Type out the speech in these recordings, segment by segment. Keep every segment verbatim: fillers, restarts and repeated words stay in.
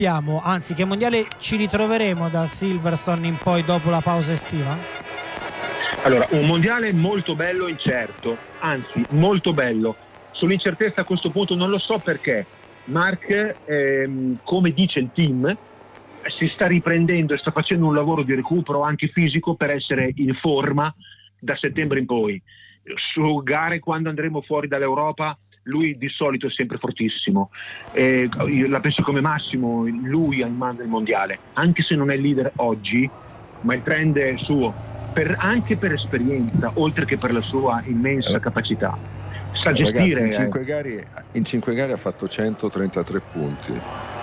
abbiamo, anzi che mondiale ci ritroveremo da Silverstone in poi dopo la pausa estiva? Allora, un mondiale molto bello e incerto, anzi molto bello. Sull'incertezza a questo punto non lo so perché Marc, ehm, come dice il team, si sta riprendendo e sta facendo un lavoro di recupero anche fisico per essere in forma da settembre in poi. Su gare quando andremo fuori dall'Europa lui di solito è sempre fortissimo, eh, io la penso come Massimo, lui ha in mano il mondiale, anche se non è leader oggi, ma il trend è suo, per, anche per esperienza oltre che per la sua immensa capacità. Sa gestire. Ragazzi, in cinque gare, in cinque gare ha fatto centotrentatré punti.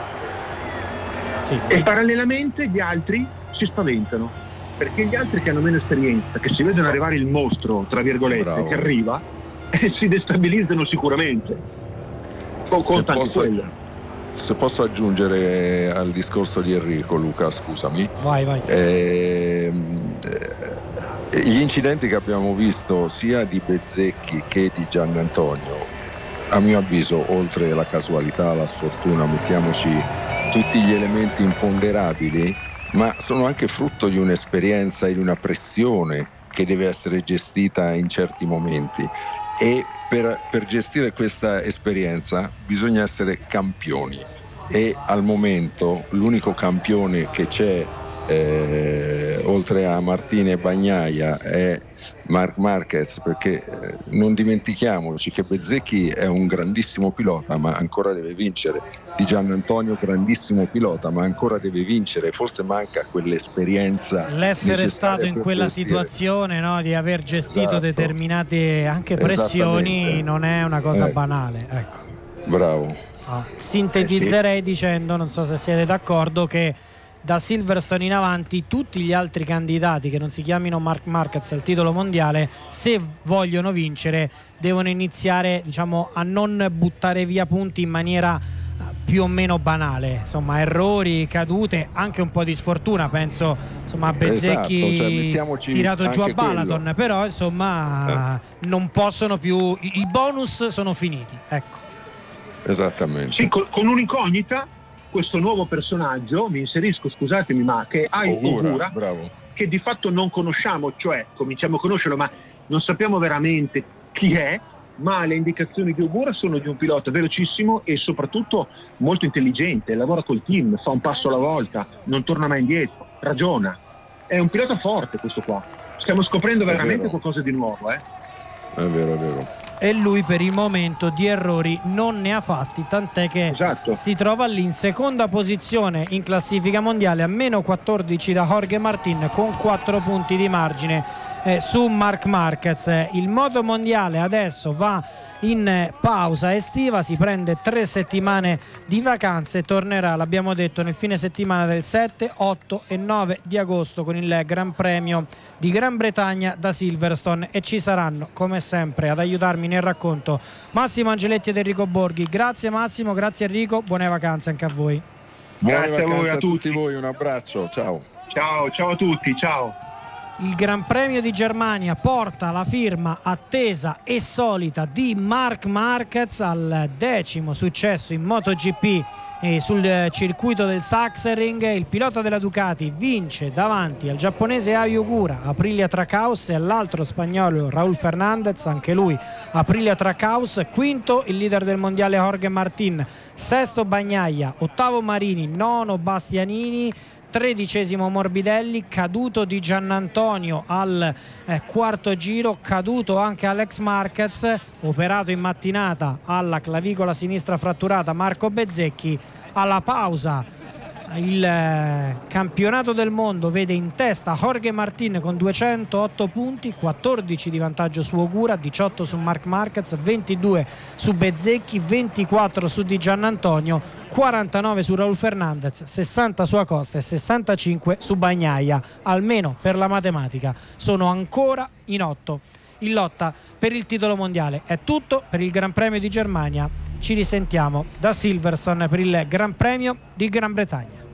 Sì. E parallelamente gli altri si spaventano, perché gli altri che hanno meno esperienza, che si vedono arrivare il mostro, tra virgolette, Bravo. che arriva, eh, si destabilizzano sicuramente. Con, se, con posso, se posso aggiungere al discorso di Enrico, Luca, scusami. Vai, vai. Eh, gli incidenti che abbiamo visto sia di Bezzecchi che di Giannantonio, a mio avviso, oltre la casualità, la sfortuna, mettiamoci tutti gli elementi imponderabili, ma sono anche frutto di un'esperienza e di una pressione che deve essere gestita in certi momenti, e per, per gestire questa esperienza bisogna essere campioni, e al momento l'unico campione che c'è Eh, oltre a Martini e Bagnaia è Marc Marquez, perché eh, non dimentichiamoci che Bezzecchi è un grandissimo pilota ma ancora deve vincere, Di Giannantonio grandissimo pilota ma ancora deve vincere, forse manca quell'esperienza, l'essere stato in quella gestire. situazione, no? Di aver gestito esatto. determinate anche pressioni, non è una cosa ecco. banale, ecco. Bravo. Ah, sintetizzerei dicendo, non so se siete d'accordo, che da Silverstone in avanti tutti gli altri candidati che non si chiamino Marc Marquez al titolo mondiale, se vogliono vincere devono iniziare, diciamo, a non buttare via punti in maniera più o meno banale, insomma errori, cadute, anche un po' di sfortuna, penso insomma a Bezzecchi esatto, cioè, tirato giù a Balaton, quello. Però insomma eh. non possono più, i bonus sono finiti, ecco. Esattamente. Sì, con, con un'incognita, questo nuovo personaggio, mi inserisco, scusatemi, ma che hai Ogura, Ogura, bravo. che di fatto non conosciamo, cioè cominciamo a conoscerlo ma non sappiamo veramente chi è, ma le indicazioni di Ogura sono di un pilota velocissimo e soprattutto molto intelligente, lavora col team, fa un passo alla volta, non torna mai indietro, ragiona, è un pilota forte questo qua, stiamo scoprendo è veramente vero. qualcosa di nuovo, eh? È vero, è vero. E lui per il momento di errori non ne ha fatti, tant'è che esatto. si trova lì in seconda posizione in classifica mondiale, a meno quattordici da Jorge Martin, con quattro punti di margine eh, su Marc Marquez. Il moto mondiale adesso va in pausa estiva, si prende tre settimane di vacanze e tornerà, l'abbiamo detto, nel fine settimana del sette, otto e nove di agosto con il Gran Premio di Gran Bretagna da Silverstone, e ci saranno come sempre ad aiutarmi nel racconto Massimo Angeletti ed Enrico Borghi. Grazie Massimo, grazie Enrico, buone vacanze anche a voi. Buone grazie vacanze a, voi, a, a tutti voi, un abbraccio, ciao. Ciao, ciao a tutti, ciao. Il Gran Premio di Germania porta la firma attesa e solita di Marc Marquez al decimo successo in MotoGP e sul circuito del Sachsenring. Il pilota della Ducati vince davanti al giapponese Ai Ogura, Aprilia Trackhouse, e all'altro spagnolo Raúl Fernández, anche lui Aprilia Trackhouse. Quinto il leader del mondiale Jorge Martin, sesto Bagnaia, ottavo Marini, nono Bastianini, tredicesimo Morbidelli, caduto Di Giannantonio al eh, quarto giro, caduto anche Alex Marquez, operato in mattinata alla clavicola sinistra fratturata Marco Bezzecchi. Alla pausa il eh, campionato del mondo vede in testa Jorge Martin con duecentootto punti, quattordici di vantaggio su Ogura, diciotto su Marc Marquez, ventidue su Bezzecchi, ventiquattro su Di Giannantonio, quarantanove su Raúl Fernández, sessanta su Acosta e sessantacinque su Bagnaia. Almeno per la matematica sono ancora in otto in lotta per il titolo mondiale. È tutto per il Gran Premio di Germania. Ci risentiamo da Silverstone per il Gran Premio di Gran Bretagna.